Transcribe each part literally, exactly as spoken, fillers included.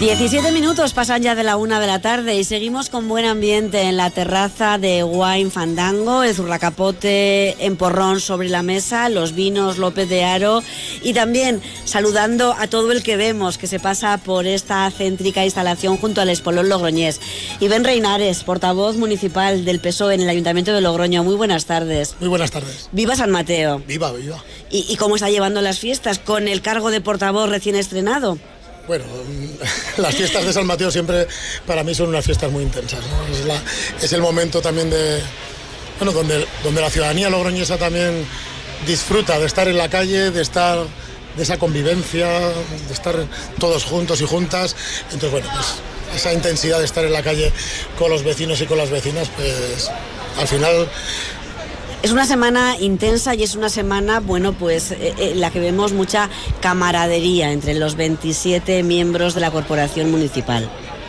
diecisiete minutos pasan ya de la una de la tarde y seguimos con buen ambiente en la terraza de Wine Fandango, el zurracapote en porrón sobre la mesa, los vinos López de Haro y también saludando a todo el que vemos que se pasa por esta céntrica instalación junto al Espolón Logroñés. Ibén Reinares, portavoz municipal del P S O E en el Ayuntamiento de Logroño, muy buenas tardes. Muy buenas tardes. Viva San Mateo. Viva, viva. ¿Y, y cómo está llevando las fiestas con el cargo de portavoz recién estrenado? Bueno, las fiestas de San Mateo siempre para mí son unas fiestas muy intensas, ¿no? Es, la, es el momento también de, bueno, donde, donde la ciudadanía logroñesa también disfruta de estar en la calle, de estar, de esa convivencia, de estar todos juntos y juntas. Entonces, bueno, pues esa intensidad de estar en la calle con los vecinos y con las vecinas, pues al final... Es una semana intensa y es una semana, bueno, pues eh, en la que vemos mucha camaradería entre los veintisiete miembros de la corporación municipal.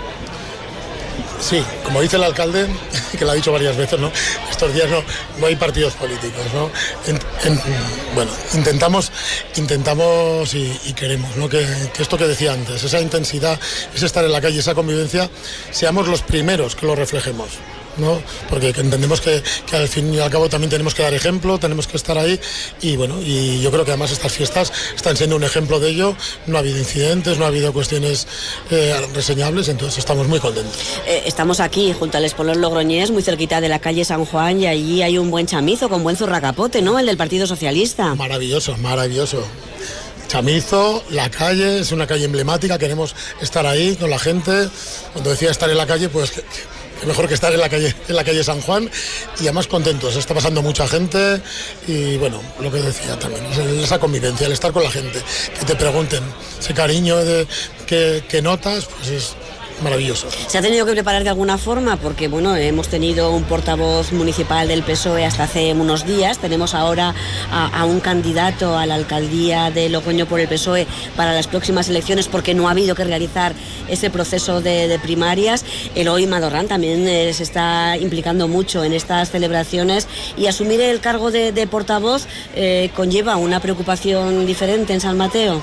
Sí, como dice el alcalde, que lo ha dicho varias veces, ¿no? Estos días no, no hay partidos políticos, ¿no? En, en, bueno, intentamos, intentamos y, y queremos, ¿no? Que, que esto que decía antes, esa intensidad, ese estar en la calle, esa convivencia, seamos los primeros que lo reflejemos, ¿no? Porque entendemos que, que al fin y al cabo también tenemos que dar ejemplo, tenemos que estar ahí y bueno, y yo creo que además estas fiestas están siendo un ejemplo de ello. No ha habido incidentes, no ha habido cuestiones eh, reseñables, entonces estamos muy contentos. Eh, estamos aquí junto al Espolón Logroñés, muy cerquita de la calle San Juan, y allí hay un buen chamizo con buen zurracapote, ¿no? El del Partido Socialista. Maravilloso, maravilloso. Chamizo, la calle, es una calle emblemática, queremos estar ahí con la gente. Cuando decía estar en la calle, pues que, que mejor que estar en la calle, en la calle San Juan, y además contentos, está pasando mucha gente y bueno, lo que decía también, esa convivencia, el estar con la gente, que te pregunten, ese cariño de, que, que notas, pues es maravilloso. ¿Se ha tenido que preparar de alguna forma? Porque bueno, hemos tenido un portavoz municipal del P S O E hasta hace unos días, tenemos ahora a, a un candidato a la alcaldía de Logroño por el P S O E para las próximas elecciones porque no ha habido que realizar ese proceso de, de primarias. Eloy Madorrán también eh, se está implicando mucho en estas celebraciones y asumir el cargo de, de portavoz eh, conlleva una preocupación diferente en San Mateo.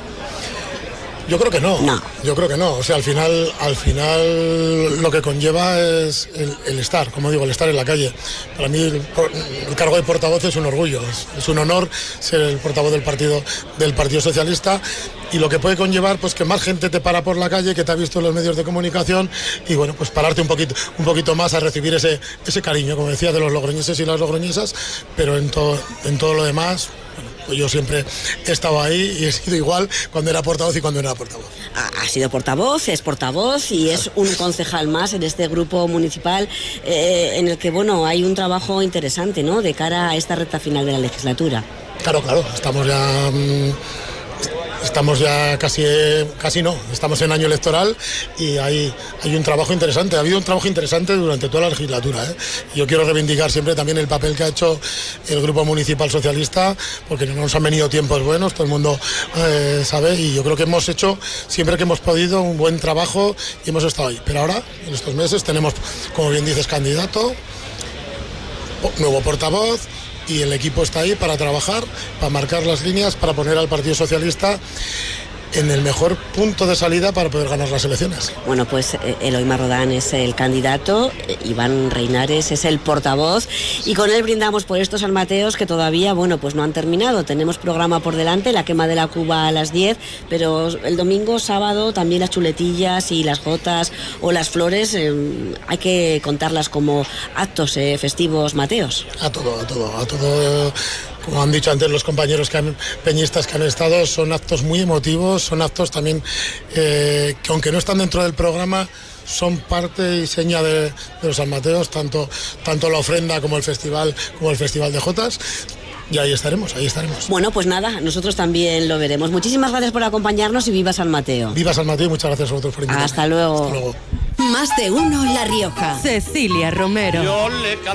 Yo creo que no. no, yo creo que no, o sea, al final, al final lo que conlleva es el, el estar, como digo, el estar en la calle. Para mí el, el cargo de portavoz es un orgullo, es, es un honor ser el portavoz del partido, del Partido Socialista, y lo que puede conllevar, pues que más gente te para por la calle, que te ha visto en los medios de comunicación, y bueno, pues pararte un poquito, un poquito más a recibir ese, ese cariño, como decía, de los logroñeses y las logroñesas, pero en todo, en todo lo demás... Bueno, yo siempre he estado ahí y he sido igual cuando era portavoz y cuando no era portavoz. Ha sido portavoz, es portavoz y es un concejal más en este grupo municipal eh, en el que, bueno, hay un trabajo interesante, ¿no?, de cara a esta recta final de la legislatura. Claro, claro, estamos ya... Mmm... Estamos ya casi, casi no, estamos en año electoral y hay, hay un trabajo interesante, ha habido un trabajo interesante durante toda la legislatura, ¿eh? Yo quiero reivindicar siempre también el papel que ha hecho el Grupo Municipal Socialista, porque nos han venido tiempos buenos, todo el mundo eh, sabe, y yo creo que hemos hecho, siempre que hemos podido, un buen trabajo y hemos estado ahí. Pero ahora, en estos meses, tenemos, como bien dices, candidato, nuevo portavoz, y el equipo está ahí para trabajar, para marcar las líneas, para poner al Partido Socialista en el mejor punto de salida para poder ganar las elecciones. Bueno, pues Eloy Madorrán es el candidato, Ibén Reinares es el portavoz, y con él brindamos por estos San Mateos que todavía, bueno, pues no han terminado. Tenemos programa por delante, la quema de la cuba a las diez, pero el domingo, sábado, también las chuletillas y las jotas o las flores, eh, hay que contarlas como actos eh, festivos mateos. A todo, a todo, a todo... Como han dicho antes los compañeros que han, peñistas que han estado, son actos muy emotivos, son actos también eh, que aunque no están dentro del programa, son parte y seña de, de los San Mateos, tanto, tanto la ofrenda como el festival, como el festival de Jotas. Y ahí estaremos, ahí estaremos. Bueno, pues nada, nosotros también lo veremos. Muchísimas gracias por acompañarnos y viva San Mateo. Viva San Mateo y muchas gracias a vosotros por invitarme. Hasta luego. Hasta luego. Más de uno La Rioja. Cecilia Romero. Yo le